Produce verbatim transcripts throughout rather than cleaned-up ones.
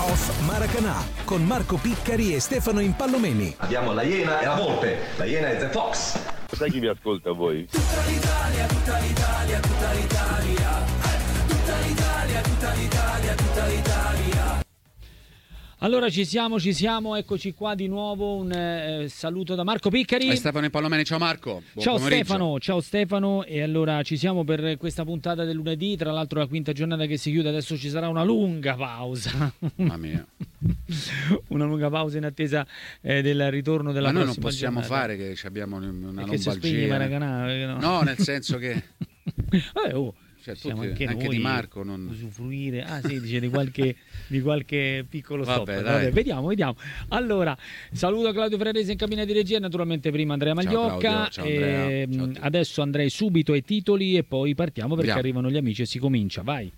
Off Maracanã con Marco Piccari e Stefano Impallomeni. Abbiamo la Iena e la Volpe. La Iena è The Fox. Sai chi vi ascolta voi? Tutta l'Italia, tutta l'Italia, tutta l'Italia. Tutta l'Italia, tutta l'Italia, tutta l'Italia. Allora ci siamo, ci siamo, eccoci qua di nuovo, un eh, saluto da Marco Piccari e Stefano Impallomeni. Ciao Marco, buon ciao pomeriggio. Stefano, ciao Stefano. E allora ci siamo per questa puntata del lunedì, tra l'altro la quinta giornata che si chiude, adesso ci sarà una lunga pausa. Mamma mia. Una lunga pausa in attesa eh, del ritorno della Ma prossima noi non possiamo giornata. fare che abbiamo una che si spegne Maracanã, no? No, nel senso che vabbè, oh. Cioè, Siamo tutti, anche, anche noi di Marco non usufruire. Ah sì, dice di qualche, di qualche piccolo stop. Vabbè, Vabbè, vediamo, vediamo. Allora, saluto Claudio Ferrarese in cabina di regia, naturalmente prima Andrea Magliocca. Ciao, Ciao, Andrea. E, Ciao adesso andrei subito ai titoli e poi partiamo perché Andiamo. arrivano gli amici e si comincia. Vai.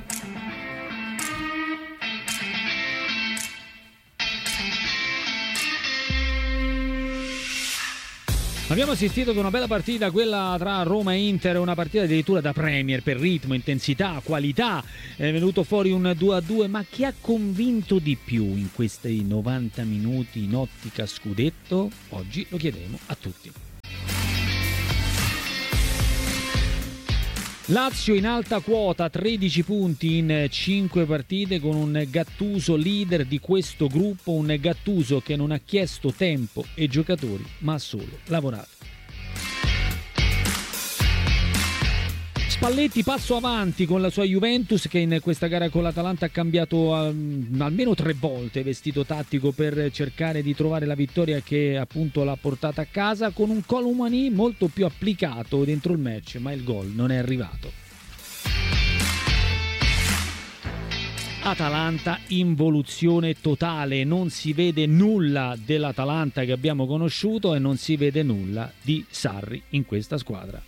Abbiamo assistito ad una bella partita, quella tra Roma e Inter, una partita addirittura da Premier per ritmo, intensità, qualità. È venuto fuori un due a due, ma chi ha convinto di più in questi novanta minuti in ottica scudetto? Oggi lo chiederemo a tutti. Lazio in alta quota, tredici punti in cinque partite, con un Gattuso leader di questo gruppo, un Gattuso che non ha chiesto tempo e giocatori, ma ha solo lavorato. Spalletti passo avanti con la sua Juventus, che in questa gara con l'Atalanta ha cambiato um, almeno tre volte vestito tattico per cercare di trovare la vittoria che appunto l'ha portata a casa, con un Colomani molto più applicato dentro il match, ma il gol non è arrivato. Atalanta involuzione totale, non si vede nulla dell'Atalanta che abbiamo conosciuto e non si vede nulla di Sarri in questa squadra.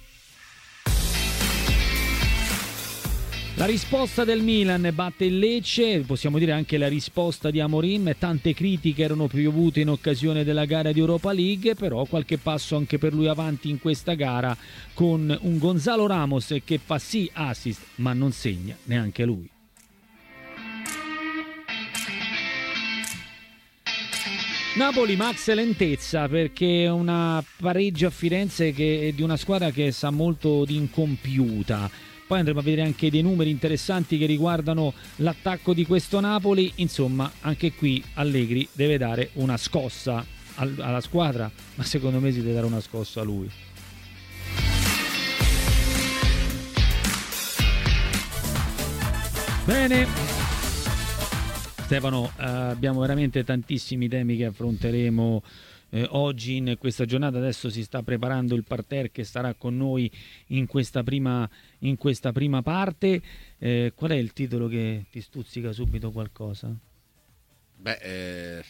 La risposta del Milan batte il Lecce, possiamo dire anche la risposta di Amorim. Tante critiche erano piovute in occasione della gara di Europa League, però qualche passo anche per lui avanti in questa gara, con un Gonzalo Ramos che fa sì assist ma non segna neanche lui. Napoli max lentezza, perché una pareggio a Firenze che è di una squadra che sa molto di incompiuta. Poi andremo a vedere anche dei numeri interessanti che riguardano l'attacco di questo Napoli. Insomma, anche qui Allegri deve dare una scossa alla squadra, ma secondo me si deve dare una scossa a lui. Bene. Stefano, eh, abbiamo veramente tantissimi temi che affronteremo Eh, oggi in questa giornata. Adesso si sta preparando il parterre che starà con noi in questa prima, in questa prima parte. Eh, qual è il titolo che ti stuzzica subito qualcosa? Beh, eh,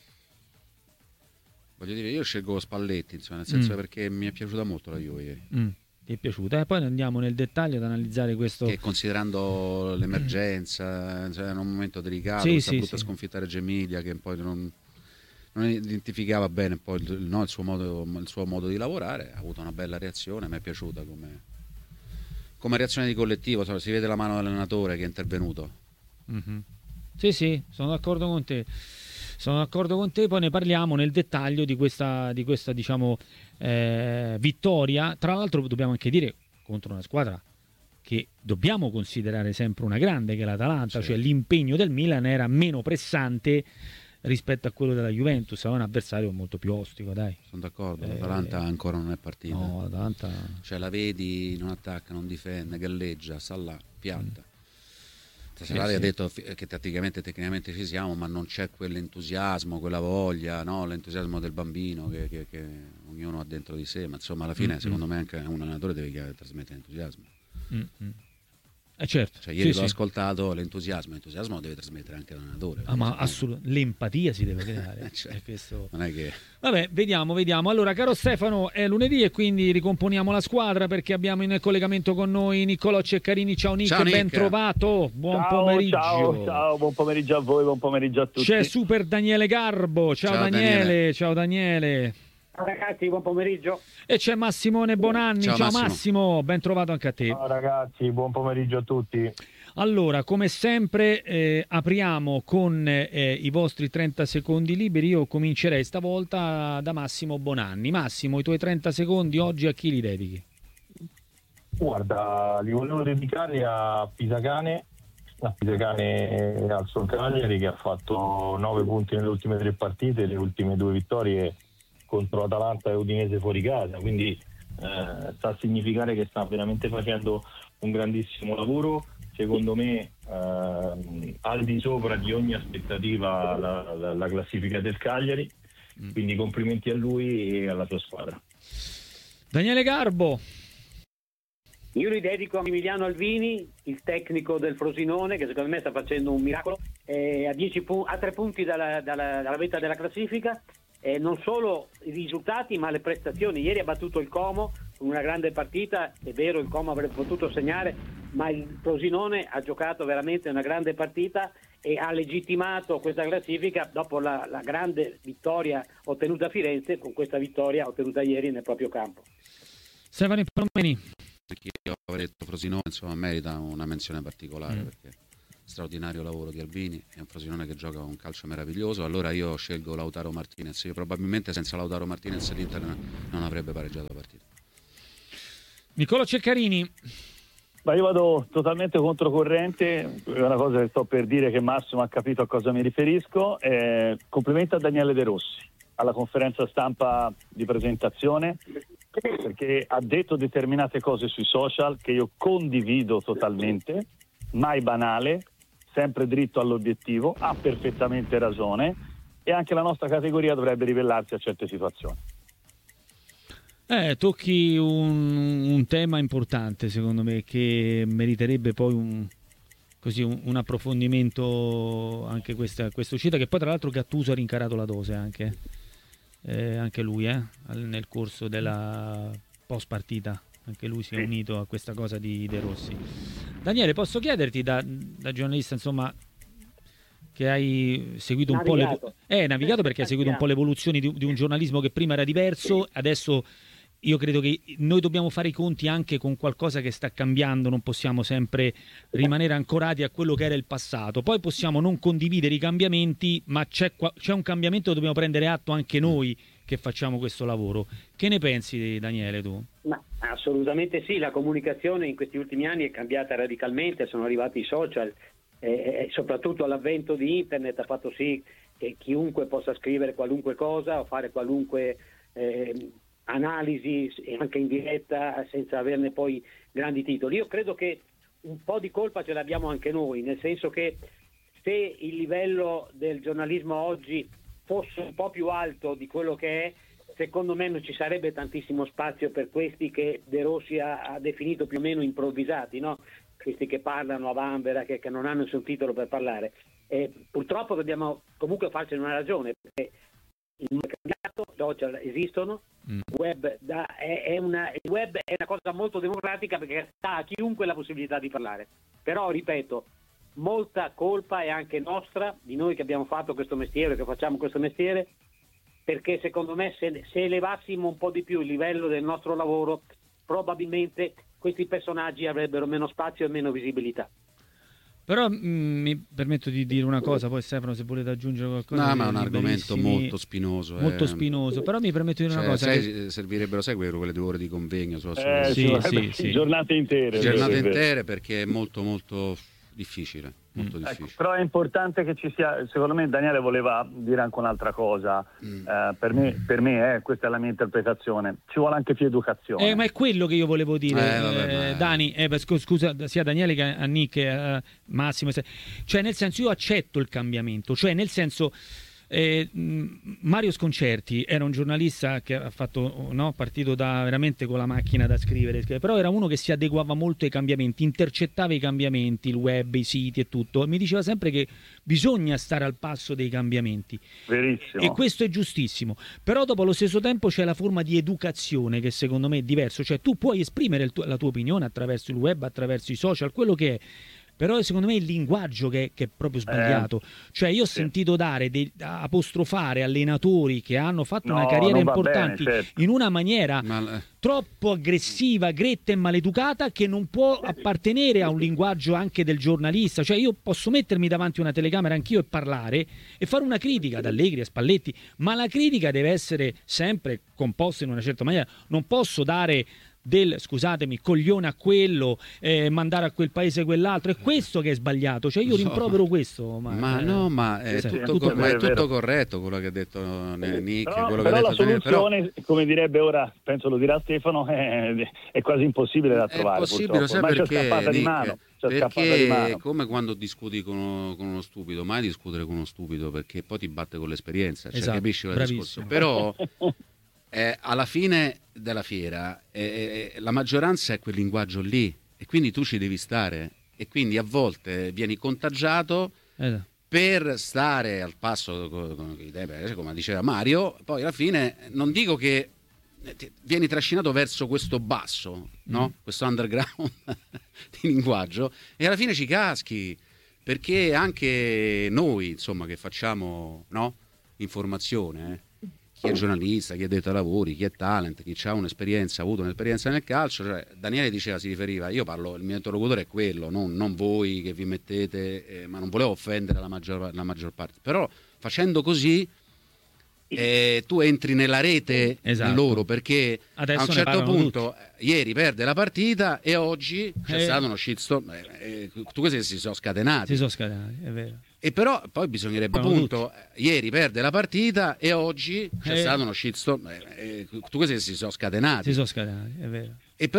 voglio dire, io scelgo Spalletti, insomma, nel senso Mm. perché mi è piaciuta molto la Juve ieri. Mm. Ti è piaciuta? E poi andiamo nel dettaglio ad analizzare questo. Che considerando l'emergenza, cioè, in un momento delicato, Sì, questa sì, brutta sì. sconfitta a Reggio Emilia, che poi non, non identificava bene poi il, no, il, suo modo, il suo modo di lavorare, ha avuto una bella reazione, mi è piaciuta come, come reazione di collettivo, insomma, si vede la mano dell'allenatore che è intervenuto. Mm-hmm. Sì, sì, sono d'accordo con te. Sono d'accordo con te, poi ne parliamo nel dettaglio di questa, di questa diciamo, eh, vittoria. Tra l'altro dobbiamo anche dire contro una squadra che dobbiamo considerare sempre una grande, che è l'Atalanta, Sì. Cioè l'impegno del Milan era meno pressante rispetto a quello della Juventus, è un avversario molto più ostico, dai. Sono d'accordo, Eh, l'Atalanta ancora non è partita. No, l'Atalanta... Cioè la vedi, non attacca, non difende, galleggia, sta là, pianta. Stasera Eh, sì. ha detto che tatticamente e tecnicamente ci siamo, ma non c'è quell'entusiasmo, quella voglia, no? L'entusiasmo del bambino che, che, che ognuno ha dentro di sé, ma insomma alla fine Mm-hmm. secondo me anche un allenatore deve trasmettere entusiasmo. Mm-hmm. Eh certo. Cioè ieri Sì, l'ho sì. ascoltato, l'entusiasmo, l'entusiasmo lo deve trasmettere anche l'allenatore. Ah, ma Secondo me. assolutamente l'empatia si deve creare. Cioè, È questo... non è che... Vabbè, vediamo, vediamo. Allora, caro Stefano, è lunedì e quindi ricomponiamo la squadra perché abbiamo in collegamento con noi Niccolò Ceccarini. Ciao Nick, Ciao, Nick. ben trovato. Buon ciao, pomeriggio. Ciao, ciao, buon pomeriggio a voi, buon pomeriggio a tutti. C'è Super Daniele Garbo. Ciao, Ciao, Daniele. Daniele. Ciao Daniele. Ciao ragazzi, buon pomeriggio. E c'è Massimone Bonanni. Ciao, Ciao Massimo. Massimo, ben trovato anche a te. Ciao ragazzi, buon pomeriggio a tutti. Allora, come sempre, eh, apriamo con eh, i vostri trenta secondi liberi. Io comincerei stavolta da Massimo Bonanni. Massimo, i tuoi trenta secondi oggi a chi li dedichi? Guarda, li volevo dedicare a Pisacane, a Pisacane al suo Cagliari, che ha fatto nove punti nelle ultime tre partite, le ultime due vittorie contro Atalanta e Udinese fuori casa, quindi eh, sta a significare che sta veramente facendo un grandissimo lavoro, secondo me eh, al di sopra di ogni aspettativa la, la, la classifica del Cagliari, quindi complimenti a lui e alla sua squadra. Daniele Garbo. Io li dedico a Emiliano Alvini, il tecnico del Frosinone, che secondo me sta facendo un miracolo, eh, a, dieci pu- a tre punti dalla, dalla, dalla vetta della classifica, eh, non solo i risultati ma le prestazioni. Ieri ha battuto il Como con una grande partita, è vero il Como avrebbe potuto segnare, ma il Frosinone ha giocato veramente una grande partita e ha legittimato questa classifica dopo la, la grande vittoria ottenuta a Firenze, con questa vittoria ottenuta ieri nel proprio campo. Stefano Palomeni. Io avrei detto Frosinone, insomma, merita una menzione particolare, mm. perché straordinario lavoro di Albini, è un Frosinone che gioca un calcio meraviglioso. Allora io scelgo Lautaro Martinez. Io probabilmente senza Lautaro Martinez l'Inter non avrebbe pareggiato la partita. Nicola Ceccarini. Ma io vado totalmente controcorrente, è una cosa che sto per dire, che Massimo ha capito a cosa mi riferisco. Eh, complimenti a Daniele De Rossi alla conferenza stampa di presentazione, perché ha detto determinate cose sui social che io condivido totalmente, mai banale, sempre dritto all'obiettivo, ha perfettamente ragione, e anche la nostra categoria dovrebbe ribellarsi a certe situazioni. Eh, tocchi un, un tema importante, secondo me, che meriterebbe poi un, così, un, un approfondimento, anche questa, questa uscita, che poi tra l'altro Gattuso ha rincarato la dose anche. Eh, anche lui eh, nel corso della post partita, anche lui si è unito a questa cosa di De Rossi. Daniele, posso chiederti da, da giornalista, insomma, che hai seguito un navigato. po' le, eh, navigato perché hai seguito un po' le evoluzioni di, di un giornalismo che prima era diverso, adesso io credo che noi dobbiamo fare i conti anche con qualcosa che sta cambiando, non possiamo sempre rimanere ancorati a quello che era il passato. Poi possiamo non condividere i cambiamenti, ma c'è, c'è un cambiamento, dobbiamo prendere atto anche noi che facciamo questo lavoro. Che ne pensi, Daniele, tu? Ma assolutamente sì, la comunicazione in questi ultimi anni è cambiata radicalmente, sono arrivati i social e eh, soprattutto l'avvento di internet ha fatto sì che chiunque possa scrivere qualunque cosa o fare qualunque eh, analisi anche in diretta senza averne poi grandi titoli. Io credo che un po' di colpa ce l'abbiamo anche noi, nel senso che se il livello del giornalismo oggi fosse un po' più alto di quello che è, secondo me non ci sarebbe tantissimo spazio per questi che De Rossi ha, ha definito più o meno improvvisati, no? Questi che parlano a vanvera, che, che non hanno nessun titolo per parlare. E purtroppo dobbiamo comunque farcene una ragione, perché il mondo è cambiato, i social esistono, mm. web da, è, è una, il web è una cosa molto democratica perché dà a chiunque la possibilità di parlare. Però, ripeto, molta colpa è anche nostra, di noi che abbiamo fatto questo mestiere, che facciamo questo mestiere, perché secondo me se, se elevassimo un po' di più il livello del nostro lavoro, probabilmente questi personaggi avrebbero meno spazio e meno visibilità. Però mh, mi permetto di dire una cosa, poi Stefano se volete aggiungere qualcosa. No, ma è un argomento molto spinoso. Molto eh. spinoso, però mi permetto di dire cioè, una cosa. sai, che... Servirebbero, sai, quelle due ore di convegno su eh, sì, sì, sì. Giornate intere. Giornate intere perché è molto molto difficile. Molto mm. difficile. Ecco, però è importante che ci sia, secondo me Daniele voleva dire anche un'altra cosa, mm. eh, per me, per me eh, questa è la mia interpretazione, ci vuole anche più educazione. Eh, ma è quello che io volevo dire, eh, vabbè, eh, ma... Dani, eh, scusa sia Daniele che a Nick, eh, Massimo, cioè nel senso io accetto il cambiamento, cioè nel senso Eh, Mario Sconcerti era un giornalista che ha fatto, no, partito da veramente con la macchina da scrivere, però era uno che si adeguava molto ai cambiamenti, intercettava i cambiamenti, il web, i siti e tutto, e mi diceva sempre che bisogna stare al passo dei cambiamenti. Verissimo. E questo è giustissimo, però dopo allo stesso tempo c'è la forma di educazione che secondo me è diverso, cioè tu puoi esprimere il tuo, la tua opinione attraverso il web, attraverso i social, quello che è. però secondo me è il linguaggio che, che è proprio sbagliato. Eh, cioè io ho sì. sentito dare dei, apostrofare allenatori che hanno fatto no, una carriera importante bene, certo. in una maniera Ma... troppo aggressiva, gretta e maleducata, che non può appartenere a un linguaggio anche del giornalista. Cioè io posso mettermi davanti a una telecamera anch'io e parlare e fare una critica ad Allegri, a Spalletti, ma la critica deve essere sempre composta in una certa maniera. Non posso dare del, scusatemi, coglione a quello, eh, mandare a quel paese quell'altro. È questo che è sbagliato. Cioè io rimprovero questo. Ma, ma eh, no, ma è, sì, tutto, tutto, ma è tutto corretto quello che ha detto Nick. Però, quello però che ha la detto soluzione, però... come direbbe ora, penso lo dirà Stefano, è, è quasi impossibile da trovare. È possibile, sai ormai perché, c'è scappata Nick, di mano. Perché è come quando discuti con uno, con uno stupido, mai discutere con uno stupido, perché poi ti batte con l'esperienza, cioè, esatto, capisci il discorso? Però eh, alla fine della fiera eh, eh, la maggioranza è quel linguaggio lì e quindi tu ci devi stare e quindi a volte vieni contagiato esatto. per stare al passo con i tempi, come diceva Mario. Poi alla fine non dico che vieni trascinato verso questo basso, no? Mm. Questo underground di linguaggio, e alla fine ci caschi, perché anche noi, insomma, che facciamo, no? Informazione, eh? Chi è giornalista, chi è detto ai lavori, chi è talent, chi ha un'esperienza, ha avuto un'esperienza nel calcio, cioè, Daniele diceva, si riferiva, io parlo, il mio interlocutore è quello, non, non voi che vi mettete, eh, ma non volevo offendere la maggior, la maggior parte, però facendo così Eh, tu entri nella rete esatto. di loro, perché adesso a un certo punto tutti. Ieri perde la partita e oggi c'è eh. stato uno shitstorm, eh, eh, tu questi si sono scatenati si sono scatenati, è vero. E però poi bisognerebbe Parano appunto tutti. Ieri perde la partita e oggi c'è eh. stato uno shitstorm, eh, eh, tu questi si sono scatenati si sono scatenati, è vero. E